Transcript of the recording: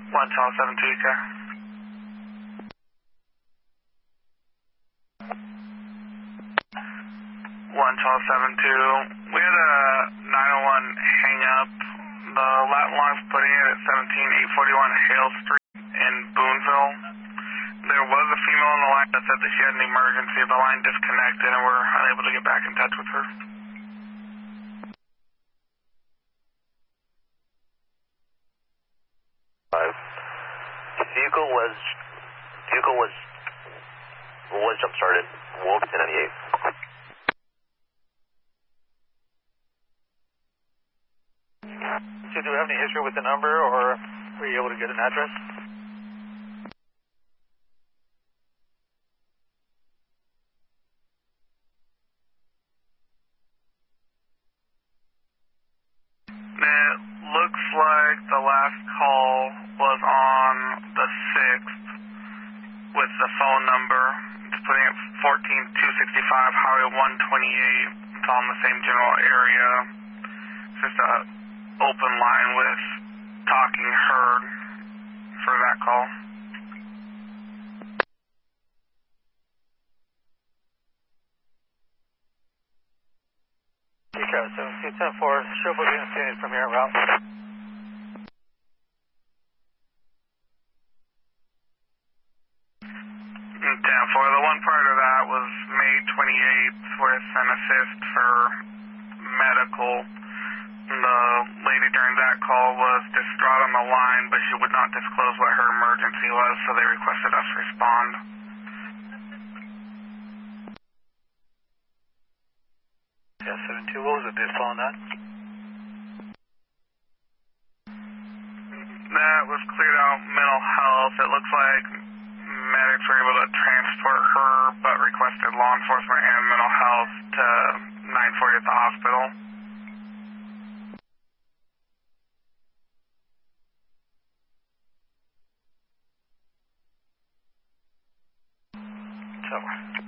11272, sir. 11272. We had a 901 hang up. The Latin line's putting it at 17841 Hale Street in Boonville. There was a female on the line that said that she had an emergency. The line disconnected and we're unable to get back in touch with her. Vehicle was jump started. Wolf 1098. So do we have any history with the number, or were you able to get an address? It looks like the last call was on the 6th with the phone number. It's putting it 14265 Highway 128. It's all in the same general area. It's just a open line with talking heard for that call. Because 7210-4, show booking unit from here en route. 10-4. The one prior to that was May 28th with an assist for medical. The lady during that call was distraught on the line, but she would not disclose what her emergency was, so they requested us respond. Yeah, 72, what was the diff on that? That was cleared out mental health. It looks like medics were able to transport her, but requested law enforcement and mental health to 940 at the hospital. So